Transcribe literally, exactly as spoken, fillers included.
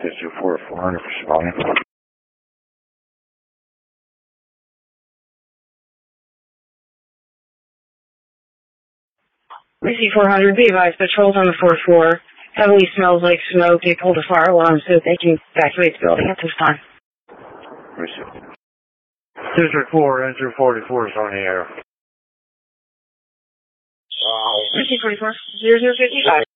District four, four hundred for Shivani. Lucy four hundred, be advised, patrols on the fourth floor. Heavily smells like smoke. They pulled a fire alarm so that they can evacuate the building at this time. Receive. District four, Enter forty-four is on the air. Lucy forty-four, zero zero fifty-five.